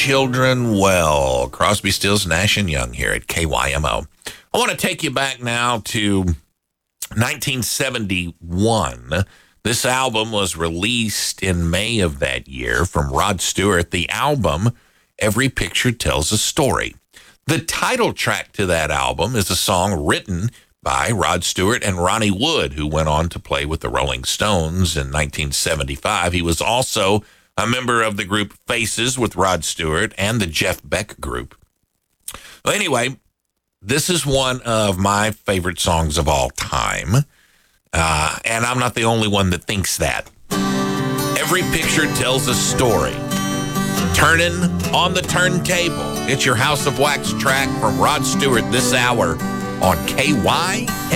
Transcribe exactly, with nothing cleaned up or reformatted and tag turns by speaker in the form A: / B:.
A: children well. Crosby, Stills, Nash and Young here at K Y M O. I want to take you back now to nineteen seventy-one. This album was released in May of that year from Rod Stewart. The album, Every Picture Tells a Story. The title track to that album is a song written by Rod Stewart and Ronnie Wood, who went on to play with the Rolling Stones in nineteen seventy-five. He was also a member of the group Faces with Rod Stewart and the Jeff Beck Group. Well, anyway, this is one of my favorite songs of all time. Uh, and I'm not the only one that thinks that. Every Picture Tells a Story. Turning on the Turntable. It's your House of Wax track from Rod Stewart this hour on K Y.